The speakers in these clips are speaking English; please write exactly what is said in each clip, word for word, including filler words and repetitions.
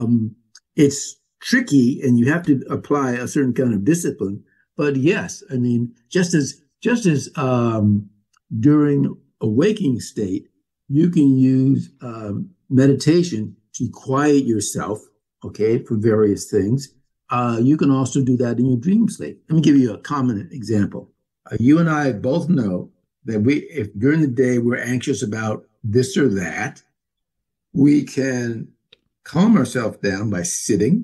Um, it's tricky, and you have to apply a certain kind of discipline. But yes, I mean, just as just as um, during a waking state, you can use um, meditation to quiet yourself, okay, for various things. Uh, you can also do that in your dream state. Let me give you a common example. Uh, you and I both know that we, if during the day we're anxious about this or that, we can calm ourselves down by sitting,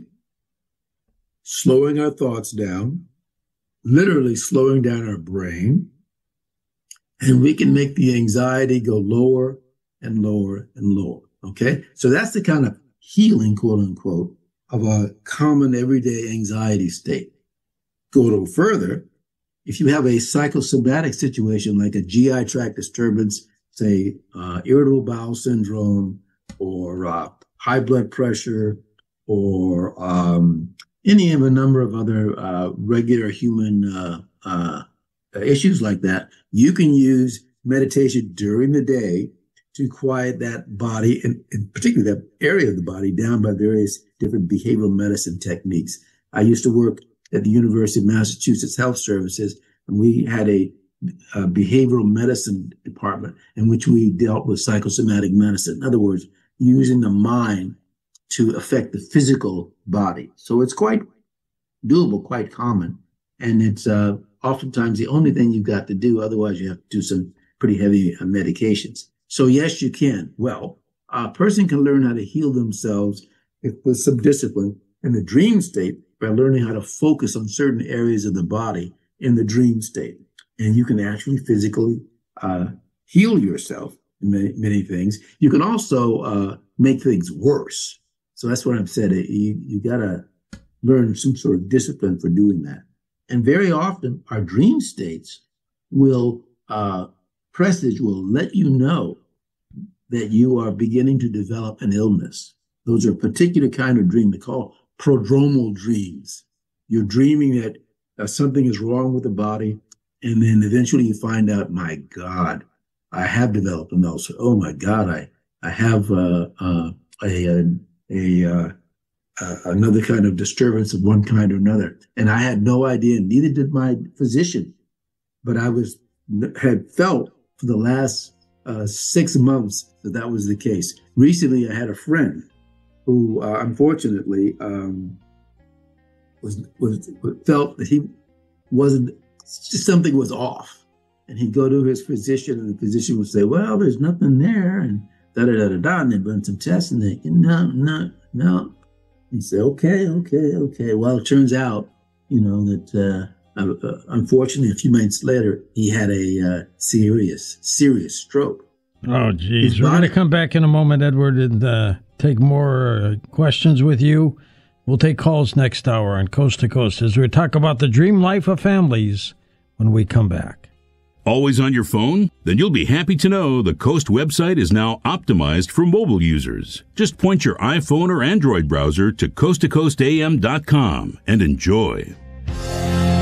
slowing our thoughts down, literally slowing down our brain, and we can make the anxiety go lower and lower and lower, okay? So that's the kind of healing, quote unquote, of a common everyday anxiety state. Go a little further, if you have a psychosomatic situation like a G I tract disturbance, say uh, irritable bowel syndrome, or uh, high blood pressure, or um, any of a number of other uh, regular human uh, uh, issues like that, you can use meditation during the day to quiet that body, and, and particularly that area of the body, down by various different behavioral medicine techniques. I used to work at the University of Massachusetts Health Services, and we had a, a behavioral medicine department in which we dealt with psychosomatic medicine. In other words, using the mind to affect the physical body. So it's quite doable, quite common. And it's uh, oftentimes the only thing you've got to do. Otherwise, you have to do some pretty heavy uh, medications. So yes, you can. Well, a person can learn how to heal themselves if, with some discipline in the dream state by learning how to focus on certain areas of the body in the dream state. And you can actually physically uh, heal yourself in many, many things. You can also uh, make things worse. So that's what I've said. You, you got to learn some sort of discipline for doing that. And very often our dream states will, uh, presage will let you know that you are beginning to develop an illness. Those are a particular kind of dream they call prodromal dreams. You're dreaming that uh, something is wrong with the body, and then eventually you find out, my God, I have developed an ulcer. Oh my God, I I have uh, uh, a a, a uh, uh, another kind of disturbance of one kind or another, and I had no idea. Neither did my physician, but I was had felt for the last uh, six months that that was the case. Recently, I had a friend who, uh, unfortunately, um, was was felt that he wasn't, just something was off. And he'd go to his physician, and the physician would say, well, there's nothing there, and da-da-da-da-da, and they'd run some tests, and they, no, no, no. He'd say, okay, okay, okay. Well, it turns out, you know, that uh, uh, unfortunately, a few months later, he had a uh, serious, serious stroke. Oh, geez. We're going to come back in a moment, Edward, and uh, take more uh, questions with you. We'll take calls next hour on Coast to Coast as we talk about the dream life of families when we come back. Always on your phone? Then you'll be happy to know the Coast website is now optimized for mobile users. Just point your iPhone or Android browser to coast to coast a m dot com and enjoy.